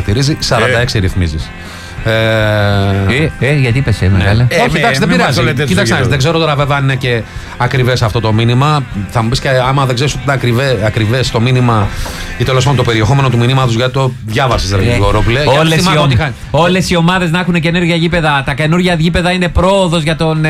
υποστηρίζει, 46 ρυθμίζεις. Γιατί πες μεγάλε. Όχι, εντάξει, δεν πειράζει. Κοίταξε, δεν ξέρω τώρα βέβαια αν είναι και ακριβές αυτό το μήνυμα. Θα μου πεις και άμα δεν ξέρεις ότι είναι ακριβές το μήνυμα ή τέλος πάντων το περιεχόμενο του μηνύματος, γιατί το διάβασες, ρε Γρηγορόπουλε. Όλες οι ομάδες να έχουν καινούργια γήπεδα. Τα καινούργια γήπεδα είναι πρόοδος για τον.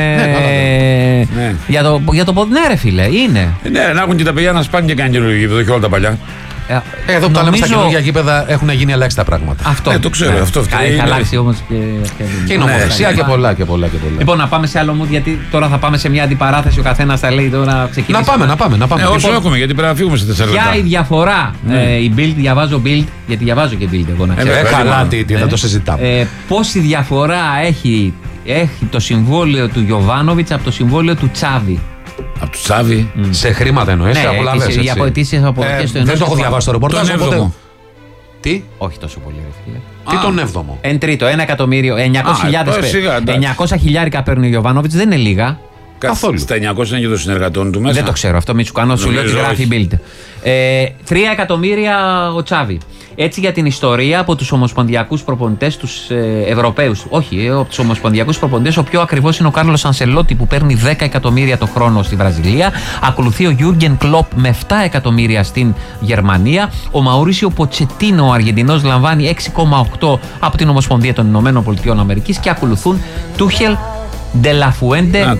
Για το ποδόσφαιρο, ναι, ρε φίλε, είναι. Ναι, να έχουν και τα παιδιά να σπάνε και κάνει καινούργιο γήπεδο και όλα τα παλιά. Εδώ που τα λέμε στα καινούργια γήπεδα έχουν γίνει ελάχιστα πράγματα. Αυτό. Το ξέρω. Αυτό έχει αλλάξει όμως και η νομοθεσία και πολλά. Λοιπόν, να πάμε σε άλλο mood, γιατί τώρα θα πάμε σε μια αντιπαράθεση. Ο καθένας θα λέει τώρα ξεκινήσουμε. Να πάμε. Όσο έχουμε, γιατί πρέπει να φύγουμε σε 4 λεπτά. Ποια η διαφορά, η Bild, διαβάζω Bild, γιατί διαβάζω και Bild εγώ να ξέρω. Καλά, δεν το συζητάμε. Πόση διαφορά έχει το συμβόλαιο του Γιοβάνοβιτς από το συμβόλαιο του Τσάβη? Από του Τσάβη. Σε χρήματα εννοείς, σε απολαύσεις. Οι αποαιτήσεις αποδοχές του ενός. Δεν το έχω διαβάσει το ρεπορτάζ. Τον 7ο. Τι? Όχι τόσο πολύ, ρε φίλε. Τι τον 7ο? Εν τρίτο, 900 χιλιάρικα παίρνει ο Γιοβάνοβιτς, δεν είναι λίγα. Καθόλου. Στα 900 είναι και των συνεργατών του μέσα. Δεν το ξέρω αυτό, μην σου κάνω, σου λέω ότι γράφει η Bild. 3 εκατομμύρια ο Τσάβη. Έτσι για την ιστορία από τους ομοσπονδιακούς προπονητές, τους Ευρωπαίους. Όχι, από τους ομοσπονδιακούς προπονητές, ο πιο ακριβώς είναι ο Κάρλος Ανσελότη που παίρνει 10 εκατομμύρια το χρόνο στη Βραζιλία. Ακολουθεί ο Γιούργεν Κλοπ με 7 εκατομμύρια στην Γερμανία. Ο Μαουρίσιο Ποτσετίνο, ο Αργεντινός, λαμβάνει 6,8 από την Ομοσπονδία των Ηνωμένων Πολιτειών Αμερικής και ακολουθούν Τούχελ, Ντελαφουέντε,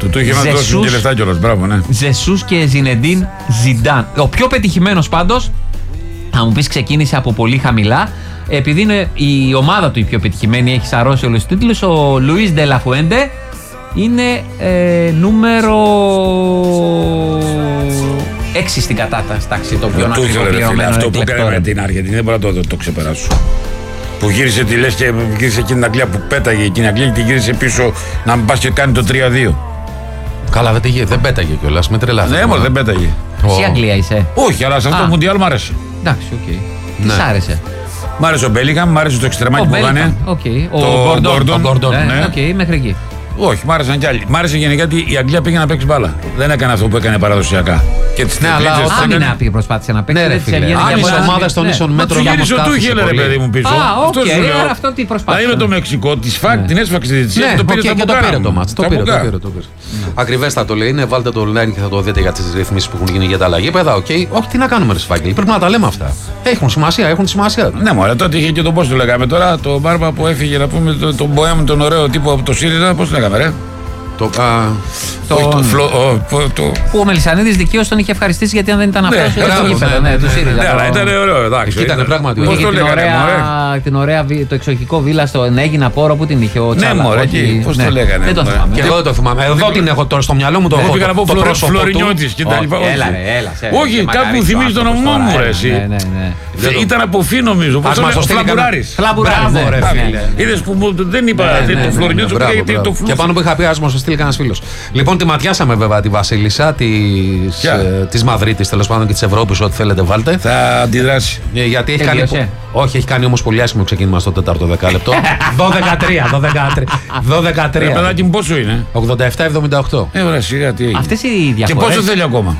Ζεσούς και Ζινεντίν Ζιντάν. Ο πιο πετυχημένος πάντως, θα μου πεις, ξεκίνησε από πολύ χαμηλά. Επειδή είναι η ομάδα του η πιο πετυχημένη, έχει σαρώσει όλους τους τίτλους, ο Λουίς Ντελαφουέντε είναι νούμερο 6 στην κατάταξη των πιο ακριβοπληρωμένων. Αυτό που έκανε με την Αργεντινή δεν μπορώ να το ξεπεράσω. Που γύρισε τη λες και γύρισε εκείνη την Αγγλία που πέταγε εκείνη την Αγγλία και τη γύρισε πίσω να μην πας και κάνει το 3-2. Καλά, δεν πέταγε κιόλας, με τρελάθηκε. Ναι, μόνο δεν πέταγε. Εσύ Αγγλία είσαι? Όχι, αλλά σε αυτό το Μουντιάλ μ' άρεσε. Εντάξει, οκ. Τι σ' άρεσε? Μ' άρεσε ο Μπέλιγχαμ, μ' άρεσε το εξτρεμάκι που έκανε. Ο Γκόρντον. Οκ, μέχρι εκεί. Όχι, μ' άρεσαν κι άλλοι. Μ' άρεσε γενικά ότι η Αγγλία πήγε να παίξει μπάλα. Δεν έκανε αυτό που έκανε παραδοσιακά. Και τις άμυνα πήγε, προσπάθησε να παίξει. Ναι, ρε φίλε. Άλλες ομάδες των ίσων μέτρων. Του γύρισε ο Τούχελ, ρε παιδί μου, πίσω. Αυτό τι προσπάθησε. Δηλαδή με το Μεξικό, την έσφαξε τη Τσέχη, το πήρε και το πήρε το μάτς. Το πήρε. Ακριβέστατο λέει είναι, βάλτε το online και θα το δείτε για τις ρυθμίσεις που έχουν γίνει για τα άλλα γήπεδα. Όχι, τι να κάνουμε, ρε Σφάγγελ. Πρέπει να τα λέμε αυτά. Έχουν σημασία. Ναι, μωρέ, τότε είχε και τον πώς το λέγαμε τώρα, το Μπάρμπα που έφυγε να πούμε τον Μποέμ, τον ωραίο τύπο από το ΣΥΡΙΖΑ, πώς το λέγαμε, ρε. Που ο Μελισσανίδης δικαίως τον είχε ευχαριστήσει γιατί αν δεν ήταν αυτός στο γήπεδο. Ναι, του ΣΥΡΙΖΑ. Ναι, αλλά ήταν ωραίο, εντάξει. Ήταν πράγματι ωραίο. Πώς το λέγανε, ωραία, το εξοχικό βίλα στον Έγινα Πόρο που την είχε ο Τσάλα. Ναι, μωρέ, πώς το λέγανε. Δεν το θυμάμαι. Και εγώ δεν το θυμάμαι. Εδώ την έχω τώρα στο μυαλό μου, το έχω. Πήγα να πω Φλωρινιώτης και τα λοιπά. Όχι, κάπου θυμίζει τον ομό μου, ρε εσύ. Ήταν από φύ νομίζω. Φλαμπουράρης. Είδες που δεν είπα το Φλωρινιώτης. Και πάνω που είχα πει, ας μας το στείλει κανένας φίλος. Λοιπόν, τη ματιάσαμε βέβαια τη Βασίλισσα της Μαδρίτης, τέλος πάντων, και της Ευρώπης, ό,τι θέλετε βάλτε. Θα αντιδράσει. Γιατί έχει κάνει. Όχι, έχει κάνει όμως πολύ άσχημο ξεκίνημα στο 4ο δεκάλεπτο. 12-3. Παιδάκι μου πόσο είναι? 87-78. Ωραία, σιγά τι έγινε. Αυτές οι διαφορές. Και πόσο θέλει ακόμα?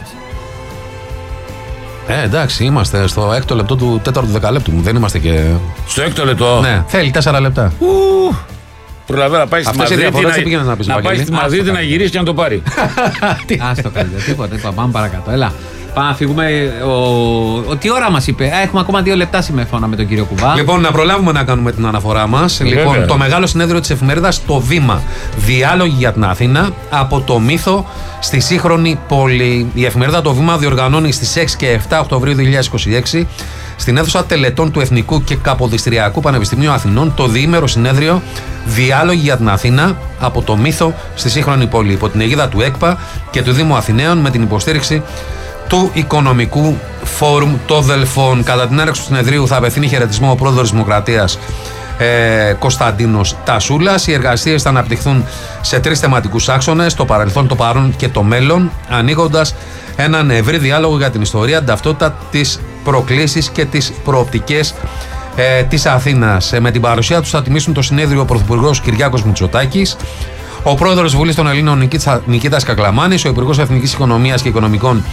Εντάξει, είμαστε στο 6ο λεπτό του 4ου δεκαλέπτου μου. Δεν είμαστε και. Στο 6ο λεπτό. Ναι, θέλει 4 λεπτά. Προλαβαίνω να πάει στη Μαδρίτη να γυρίσει και να το πάρει. Άστο καλύτερα, τίποτα. Πάμε παρακάτω. Έλα. Πάμε να φύγουμε. Τι ώρα μας είπε? Έχουμε ακόμα 2 λεπτά συμμεφώνα με τον κύριο Κουβά. Λοιπόν, να προλάβουμε να κάνουμε την αναφορά μας. Λοιπόν, το μεγάλο συνέδριο της εφημερίδας Το Βήμα. Διάλογοι για την Αθήνα από το μύθο στη σύγχρονη πόλη. Η εφημερίδα Το Βήμα διοργανώνει στις 6 και 7 Οκτωβρίου 2026 στην αίθουσα τελετών του Εθνικού και Καποδιστριακού Πανεπιστημίου Αθηνών το διήμερο συνέδριο Διάλογοι για την Αθήνα από το μύθο στη σύγχρονη πόλη, υπό την αιγίδα του ΕΚΠΑ και του Δήμου Αθηναίων, με την υποστήριξη του Οικονομικού Φόρουμ των Δελφών. Κατά την έναρξη του συνεδρίου θα απευθύνει χαιρετισμό ο πρόεδρος της Δημοκρατίας Κωνσταντίνος Τασούλας. Οι εργασίες θα αναπτυχθούν σε 3 θεματικούς άξονες: το παρελθόν, το παρόν και το μέλλον, ανοίγοντας έναν ευρύ διάλογο για την ιστορία, την ταυτότητα, τις προκλήσεις και τις προοπτικές της Αθήνας. Με την παρουσία τους θα τιμήσουν το συνέδριο ο Πρωθυπουργός Κυριάκος Μητσοτάκης, ο πρόεδρος Βουλής των Ελλήνων Νικήτας Κακλαμάνης, ο Υπουργός Εθνικής Οικονομίας και Οικονομικών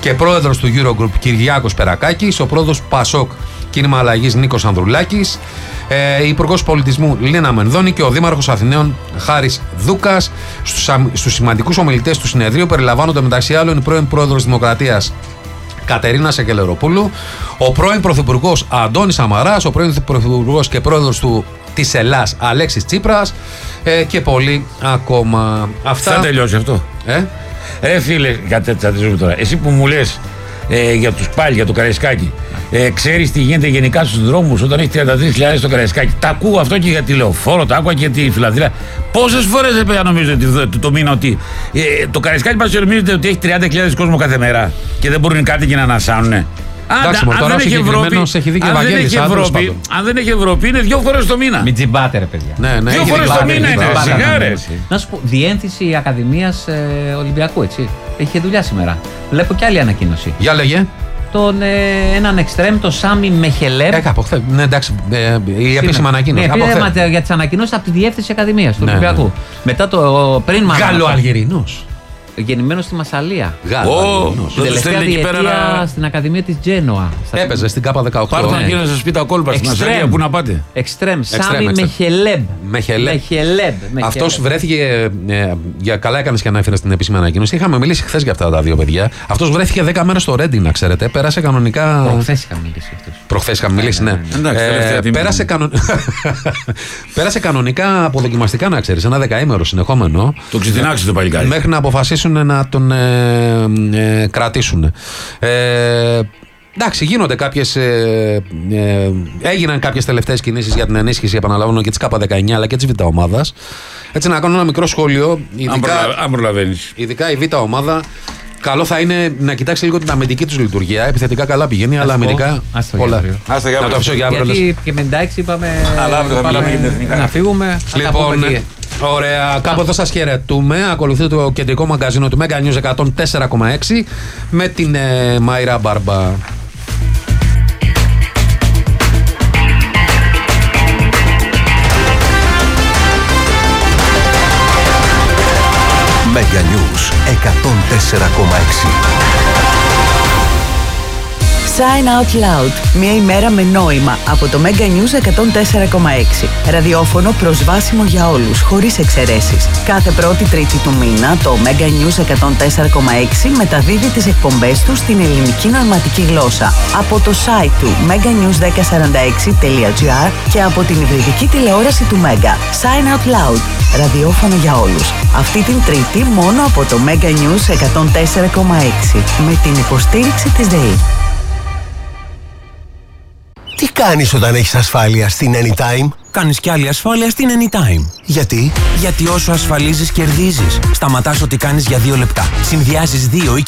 και πρόεδρος του Eurogroup Κυριάκος Περακάκης, ο πρόεδρος ΠΑΣΟΚ Κίνημα Αλλαγής Νίκος Ανδρουλάκης, η Υπουργός Πολιτισμού Λίνα Μενδώνη και ο Δήμαρχος Αθηναίων Χάρης Δούκας. Στους σημαντικούς ομιλητές του συνεδρίου περιλαμβάνονται μεταξύ άλλων η πρώην πρόεδρος Δημοκρατίας Κατερίνα Σακελεροπούλου, ο πρώην πρωθυπουργός Αντώνης Σαμαράς, ο πρώην πρωθυπουργός και πρόεδρος της Ελλάς Αλέξης Τσίπρας και πολλοί ακόμα. Αυτά. Θα τελειώσει αυτό. Φίλε, τώρα. Εσύ που μου λες για τους πάλι, για το Καραϊσκάκι, ξέρεις τι γίνεται γενικά στους δρόμους όταν έχει 33.000 το Καραϊσκάκι? Τα ακούω αυτό και για τη Λεωφόρο, τα άκουγα και για τη Φιλαδέλφια. Πόσες φορές νομίζετε το μήνα ότι το Καραϊσκάκι μας νομίζετε ότι έχει 30.000 κόσμο κάθε μέρα και δεν μπορούν κάτι και να ανασάνουνε? Αν δεν έχει Ευρώπη, αν δεν έχει Ευρώπη, είναι 2 φορές το μήνα. Μην τζιμπάτε, ρε παιδιά. 2 φορές το μήνα είναι. Σιγάρες. Να σου πω, διένθηση Ακαδημίας Ολυμπιακού, έτσι. Είχε δουλειά σήμερα. Βλέπω κι άλλη ανακοίνωση. Για λέγε. Έναν εξτρέμ, το Σάμι Μεχελέμπ. Από χθες. Ναι, εντάξει, η επίσημη ανακοίνωση. Ναι, για τις ανακοινώσεις από τη διεύθυνση Ακαδημίας του Ολυμπιακού. Μετά το πριν Γάλλο-Αλγερινός. Γεννημένο στη Μασσαλία. Την τελευταία διετία στην Ακαδημία της Τζένοα. Έπαιζε στην ΚΑΠΑ 18. Πάρτε να να σας πει τα κόλπα στη Μασσαλία, πού να πάτε. Εξτρέμ, Σάμι Μεχελέμπ. Αυτός βρέθηκε. Καλά έκανες και ανάφερες στην επίσημη ανακοίνωση. Είχαμε μιλήσει χθες για αυτά τα δύο παιδιά. Αυτός βρέθηκε 10 μέρες στο Ρέντινγκ, να ξέρετε. Πέρασε κανονικά. Προχθές είχαμε μιλήσει ναι. Πέρασε κανονικά αποδοκιμαστικά, να ξέρεις. Ένα 10ημερο συνεχόμενο. Το ξετινάξει το παλικάρι. Μέχρι να αποφασίσουν να τον κρατήσουν. Εντάξει, γίνονται έγιναν κάποιες τελευταίες κινήσεις για την ενίσχυση, επαναλαμβάνω, και της ΚΑΠΑ19 αλλά και της Β' ομάδας. Έτσι, να κάνω ένα μικρό σχόλιο. Ειδικά η Β' ομάδα, καλό θα είναι να κοιτάξει λίγο την αμυντική τους λειτουργία. Επιθετικά καλά πηγαίνει, αλλά αμυντικά πολλά. Να το αφήσω για αύριο. Γιατί και με την τάξη είπαμε να φύγουμε. Λοιπόν, ωραία, κάπου εδώ σας χαιρετούμε. Ακολουθεί το κεντρικό μαγκαζίνο του Mega News 104,6 με την Μάιρα Μπάρμπα. Mega News 104,6. Sign Out Loud. Μια ημέρα με νόημα από το Mega News 104,6. Ραδιόφωνο προσβάσιμο για όλους, χωρίς εξαιρέσεις. Κάθε πρώτη τρίτη του μήνα το Mega News 104,6 μεταδίδει τις εκπομπές του στην ελληνική νοηματική γλώσσα από το site του meganews1046.gr και από την υβριδική τηλεόραση του Mega. Sign Out Loud. Ραδιόφωνο για όλους. Αυτή την τρίτη μόνο από το Mega News 104,6 με την υποστήριξη της ΔΕΗ. Τι κάνεις όταν έχεις ασφάλεια στην Anytime? Κάνεις κι άλλη ασφάλεια στην Anytime. Γιατί? Γιατί όσο ασφαλίζεις κερδίζεις. Σταματάς ό,τι κάνεις για 2 λεπτά. Συνδυάζεις 2 ή